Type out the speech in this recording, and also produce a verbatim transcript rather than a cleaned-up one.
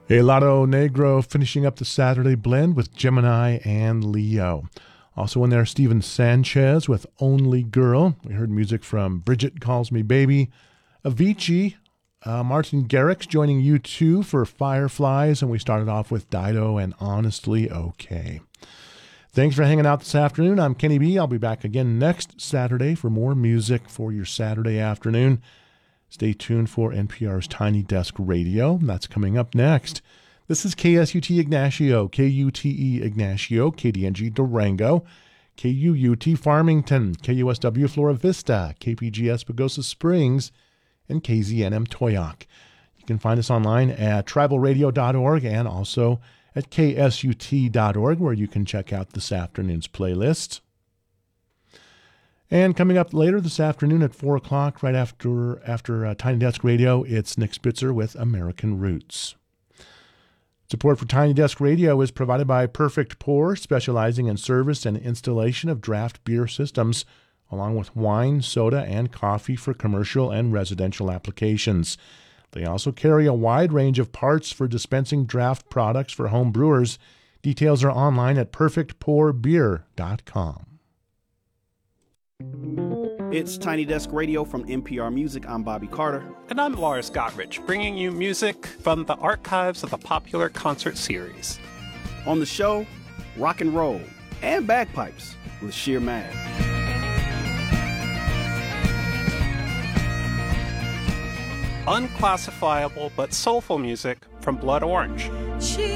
Helado Negro finishing up the Saturday blend with Gemini and Leo. Also in there, Steven Sanchez with Only Girl. We heard music from Bridget Calls Me Baby, Avicii, uh, Martin Garrix joining U two for Fireflies, and we started off with Dido and Honestly Okay. Thanks for hanging out this afternoon. I'm Kenny B. I'll be back again next Saturday for more music for your Saturday afternoon. Stay tuned for N P R's Tiny Desk Radio. That's coming up next. This is K S U T Ignacio, K U T E Ignacio, K D N G Durango, K U U T Farmington, K U S W Flora Vista, K P G S Pagosa Springs, and K Z N M Toyoak. You can find us online at tribal radio dot org and also at K S U T dot org, where you can check out this afternoon's playlist. And coming up later this afternoon at four o'clock, right after after uh, Tiny Desk Radio, it's Nick Spitzer with American Roots. Support for Tiny Desk Radio is provided by Perfect Pour, specializing in service and installation of draft beer systems, along with wine, soda, and coffee for commercial and residential applications. They also carry a wide range of parts for dispensing draft products for home brewers. Details are online at perfect pour beer dot com. It's Tiny Desk Radio from N P R Music. I'm Bobby Carter. And I'm Lars Gotrich, bringing you music from the archives of the popular concert series. On the show, rock and roll and bagpipes with Sheer Mad. Unclassifiable but soulful music from Blood Orange. She